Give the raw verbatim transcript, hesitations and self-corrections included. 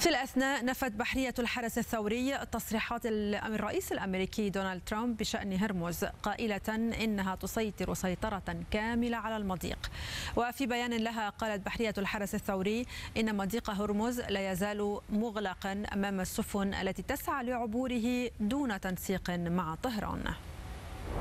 في الأثناء نفت بحرية الحرس الثوري تصريحات الرئيس الأمريكي دونالد ترامب بشأن هرمز، قائلة إنها تسيطر سيطرة كاملة على المضيق. وفي بيان لها قالت بحرية الحرس الثوري إن مضيق هرمز لا يزال مغلقا أمام السفن التي تسعى لعبوره دون تنسيق مع طهران.